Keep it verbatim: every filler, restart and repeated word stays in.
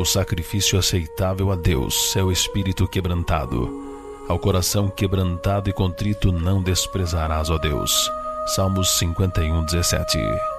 O sacrifício aceitável a Deus é o espírito quebrantado. Ao coração quebrantado e contrito não desprezarás, ó Deus. Salmos cinquenta e um, dezessete.